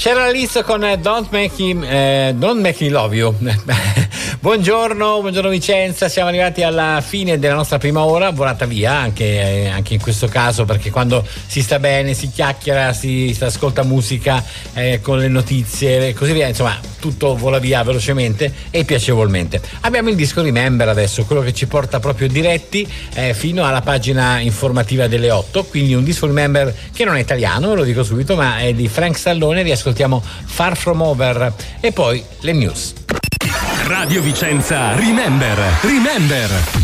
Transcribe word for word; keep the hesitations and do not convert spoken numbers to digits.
C'era Liz con Don't Make Him, eh, Don't Make Me Love You. Buongiorno, buongiorno Vicenza, siamo arrivati alla fine della nostra prima ora, volata via anche, eh, anche in questo caso, perché quando si sta bene, si chiacchiera, si, si ascolta musica eh, con le notizie e così via, insomma tutto vola via velocemente e piacevolmente. Abbiamo il disco Remember adesso, quello che ci porta proprio diretti eh, fino alla pagina informativa delle otto, quindi un disco Remember che non è italiano, lo dico subito, ma è di Frank Stallone. Riascoltiamo Far From Over e poi le news. Radio Vicenza Remember, Remember.